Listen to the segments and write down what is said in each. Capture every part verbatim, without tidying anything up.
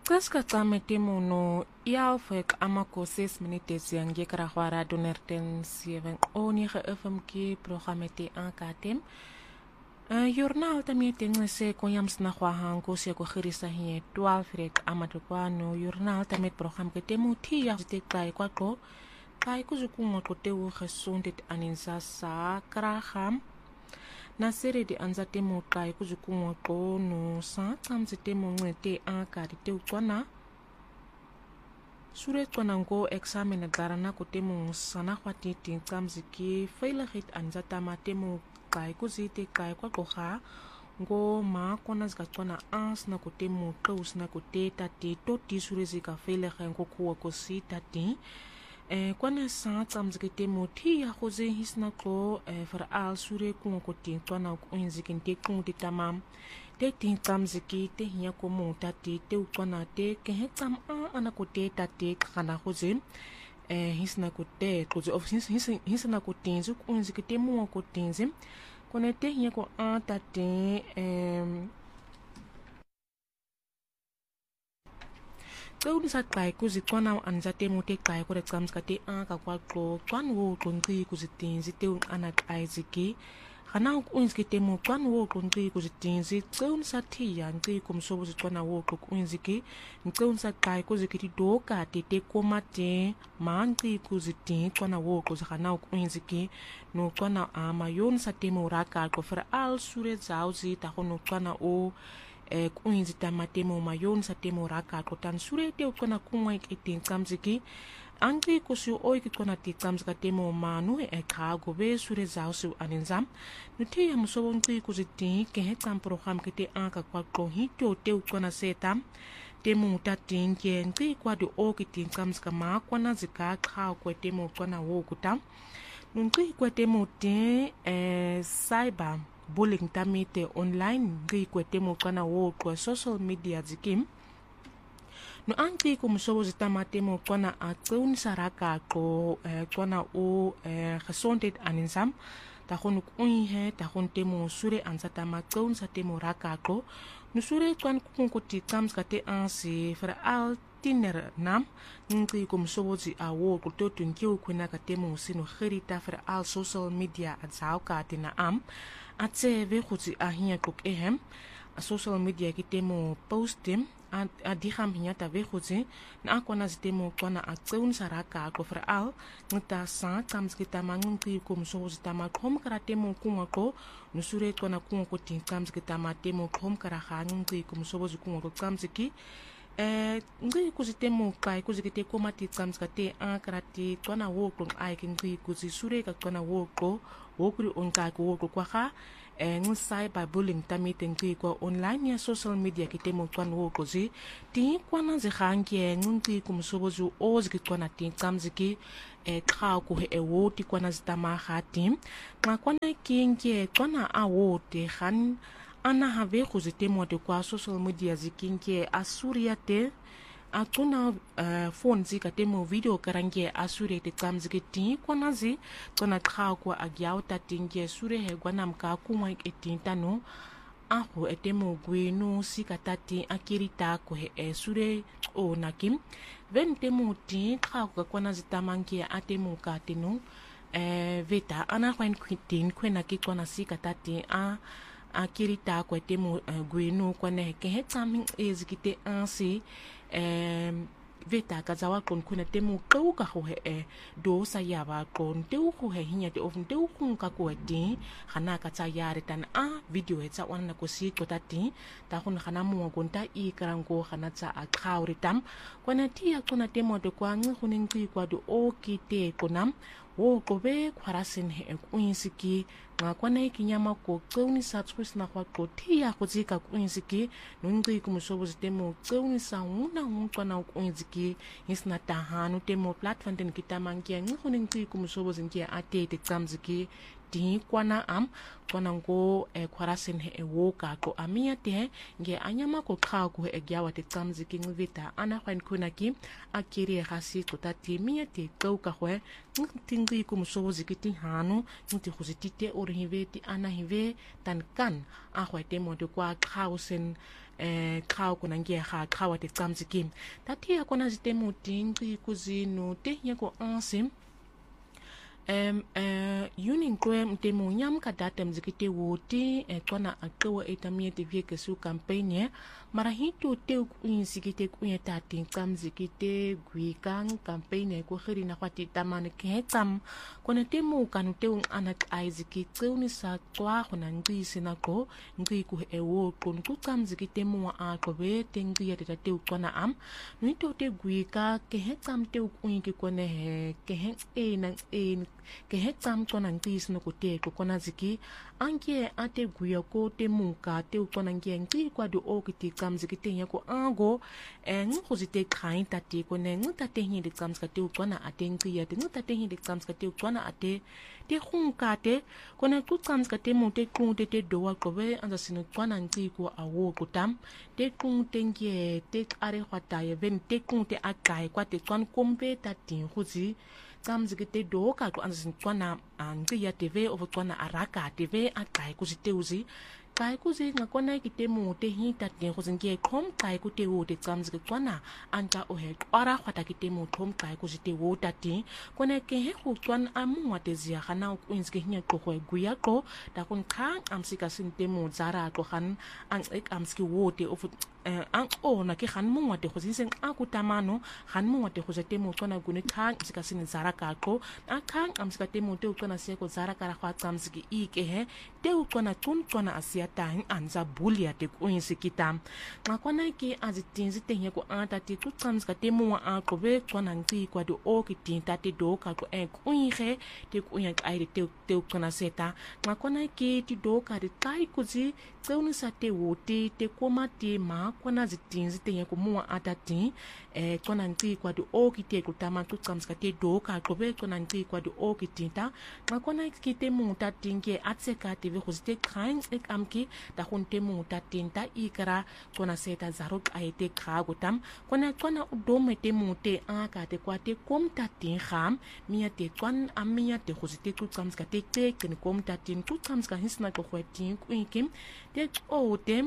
Kaskatsamete mono ialfek amako zes minutes yang je krachwara donerten zeven onige F M K programmete aankatem. Uh, journal tamie tengle se konyams na khwahanko se ko khirisa hi twaalf rek amatopano journal tamet program ke temu thi ya te kai kwa ko kai ku zukunga ko te wo gesondheid aninsa sa kraham na sere de anza temu kai ku zukunga ko no sa tsamse temu ngete a ka de te utwana sure twana ngo examine darana ko temu sana khwati tin tsamziki failagit anza tama temu kai kuzite kai kwa koha ngo ma kona zikatwana ans na kote mo close na kote tati to tisure zika fele ngo kuwa kosi tati eh kwana sa tsamzikete mo thi ya khoze hisna ko eh for al sure kuwa kote twana ko inzikin te kun te tamam te tin tsamziki te hiya ko mo tati te utwana te ke he tsam a ana kote tati kana khoze eh hisna kote koze of hisna hisna kotinzu kunzikete mo kotinzi konete hiya ko antate em Kau sa kai kuzi kwana anzate mote kai ko exams kate an ka kwa ko kwan wo konti kuzitinzi te anak aiziki kana unziki mo kwan wo konti kuzitinzi tseun sa thi ya nti kumsobo zikwana wo ko unziki tseun sa kai kuzikiti doka te te komate manti kuzitin kwana wo ko kana unziki no kwana ama yon sa temo raka ko fer al sure zauzi ta hono kwana o eh kuinzi tamatemo mayon sa temo raka ko tan sure te kwana kumwa itin kamziki angi ko su oi ki kwana ti kamzika temo manu e ka go be sure zauzi aninzam no te ya muso ngi ko zitin ke he tam program ke te anka kwa ko hito te kwana setam temo mutatin ke ngi kwa do o ki tin kamzika ma kwana zika ka ko temo kwana wo kutam nungi kwa temo te eh cyber bullying tamite online ngi kwa temo kana wo kwa social media zikim no anti ko msobo zitama temo kana atun saraka ko eh, kana o eh, gesondheid aninsam ta khonu kunhe ta khon temo sure ansata ma tun sa temo raka ko no sure kwan kun ko ti kams kate ansi fra al tiner nam ngi ko msobo zi awo ko to tun ki ko na katemo sino khirita fra al social media atsau ka tina am atse ve khutsi ahia ko ehem a social media ki temo postim a diham hinya ta ve khutsi na akona zitemo kona atseun saraka ko fra al ngta sa kams ki tamangun ki ko msobo zi tama khom kara temo kunga ko nusure kona kunga ko tin kams ki tama temo khom kara khanung ki ko msobo zi kunga ko kams ki eh ngi kuzitemo kai kuzikete komati tsamskate ankrati twana woko ai kingi kuzisure ka twana woko wokuri onka ko woko kwa kha eh ngi cyber bullying tamite ngi ko online ya social media kitemo twana woko zi ti kwana ze khange ngi kumsobozu ozki twana ti tsamziki eh kha ko e woti kwana zitama khati ma kwana kinge twana awote khan ana have kuzitemo de kwa social media zikinke asuriate atuna uh, phone zika temo video karange asure te tsamzike ti kwanazi tona kha kwa agyauta tinge sure he gwanam ka kuma etinta no aho etemo gwenu sikatati akirita ko he esure o nakim ven temo ti kha kwa kwanazi tamange atemo ka teno eh veta ana kwen kwitin kwena ki kwana sikatati a akirita kwa temo uh, gwenu kwane ke hetami ezikite ansi em veta kazawa kon kuna temo kauka ho he do sa yaba kon te u he hinya te ofun te u kun ka ko ti khana ka tsa yare tan a video hetsa wana ko si ko tati ta kun khana mo gonta i karango khana tsa a khawri tam kwana ti ya kuna temo de kwa ngi kunin ki kwa do o ki te konam wo ko be khwarasin he kuinsiki nga kwana ikinyama ko tseuni sa tsuis na kwa ko tia ko zika kuinsiki nungi kumsobo zitemo tseuni sa una unkwana kuinsiki hisna tahanu temo platform den kitamangia ngi kumsobo zingia ate te tsamziki ti kwana am kwana ngo e khwarasin he e woka ko amia te nge anyama ko kha ko e gyawa te tsamziki ngvita ana khwan kuna ki akiri khasi ko tati mia te kauka khwe tingi kumsobo zikiti hanu nti khuzitite or hiveti ana hive tan kan a khwete mo de kwa khausen eh qhaw kuna ngiya ga qhawa te tsamzi kim tatia kona zitemu tinqi kuzinu te yeko ansim em eh yuning kwe mtemu nyam ka data mzikite wote e kona akwa etamie te vie ke su campagne mara hito te insikite kunye tati kamzikite gwikang campagne ko khiri na kwati tamane ke tam kona temu kanu te anak aiziki tseuni sa kwa khona ngisi na ko ngi ku ewo kon ku kamzikite mu a ko be te ngi ya te te kona am nito te gwika ke he tam te kunye ke kone he ke he e na e ke he tam kona ngisi no ko te ko kona ziki angie ate guya ko te muka te kona ngie ngi kwa do o kiti kamzikite nya ko ango e ngo zite khain tati ko ne ngo tate hi de kamzikate kona ate ngi ya te ngo tate hi de kamzikate kona ate te khunka te kona ku kamzikate mu te ku te te do wa ko be anda sino kona ngi ko awo ko tam te ku te ngie te are khwata ye ven te ku te akai kwa te kwan kombe tati khuzi kamzikite do ka ko anda sino kwana ngi ya tv o kwana araka tv akai ku ziteuzi kai kuzi ngakona kite mu te hita te go zinge khom kai ku te wo te tsamzi kwana anta o he kwara khata kite mu khom kai ku zite wo tati kone ke he ku kwan amu wa te zia khana ku inzge hinya ko go guya ko ta kun khang amsika sin te mu zara ko khan ang ek amski wo te of ang o na ke khan mu wa te go zin aku tamano khan mu wa te go zete mu kona gune khang amsika sin zara ka ko a khang amsika te mu te kona se ko zara ka ra khwa tsamzi i ke he te kona tun kona asia tang anza bulia te kuinsi kita ngakwana ki azitinzi te ko anta te tu tsamska te mo a ko be kwana ngi kwa do o ki tinta te do ka ko en kuinge te kuinga ai te te kona seta ngakwana ki ti do ka de kai kuzi tseuni sa te wote te koma te ma kwana zitinzi te ko mo ata ti e kwana ngi kwa do o ki te ko tama tu tsamska te do ka ko be kwana ngi kwa do o ki tinta ngakwana ki te mo ta tinge atseka te ve ko zite krain ek am ki da hunte mu ta tinta ikara kona seta zarok aite khago tam kona kona udome te mu te aka te kwate kom ta tin kham mia te kwan amia te khuzite ku tsams ka te te ken kom ta tin ku tsams ka hisna ko khwatin ku ikim te o tem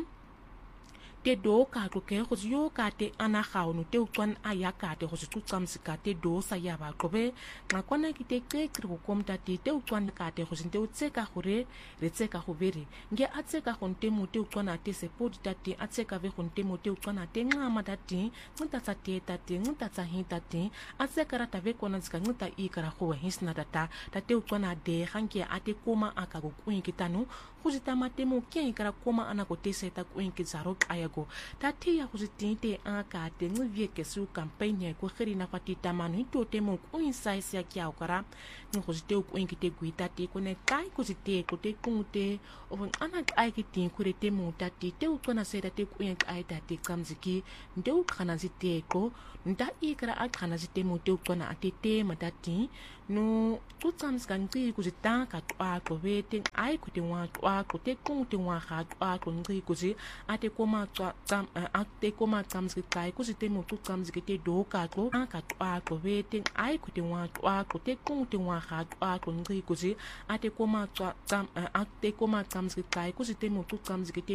te do ka ko ke go yo ka te ana ga no te kwan aya ka te go tu tsams ka te do sa ya ba ko be nga kwana ki te ke kri ko kom ta te te kwan ka te go sinte u tseka gore re tseka go bere nge a tseka go nte mo te kwana te se pod ta te a tseka ve go nte mo te kwana te nga ma ta te ngta tsa te ta te ngta tsa hin ta te a tseka ra ta ve kona tsika ngta i kara go hisna ta ta ta te kwana de hanke a te koma aka go kuin kitanu go zita mate mo ke kara koma ana ko te se ta kuin ki zarok aya tati ya kuzitinte aka te ngvie ke su campagne ko khiri na kwati tamanu to te mo ku insight ya kya okara ngo kuzite ku inkite guita te ko ne kai kuzite ko te kunte o ana kai ki tin ku te mo tati te u kona se te ku ink ai tati kamziki nde u khana zite ko nda ikra a khana zite mo te u kona atete matati no tu tsams kan ti kuzita ka twa ko vete ai ku te wa twa ko te kunte wa ha twa ko ngi kuzi ate koma tsam ate koma tsams ki kai ku zite mo tu tsams ki te do ka ko ka twa ko vete ai ku te wa twa ko te kunte wa ha twa ko ngi kuzi ate koma tsam ate koma tsams ki kai ku zite mo tu tsams ki te